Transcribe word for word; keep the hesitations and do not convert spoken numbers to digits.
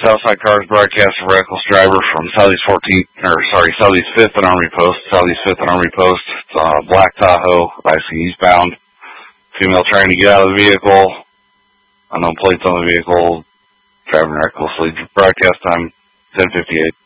Southside Cars broadcast a reckless driver from Southeast fourteenth, or sorry, Southeast fifth and Army Post, Southeast fifth and Army Post. It's on a black Tahoe, I see eastbound. Female trying to get out of the vehicle. Unknown plates on the vehicle. Driving recklessly. Broadcast time ten fifty-eight.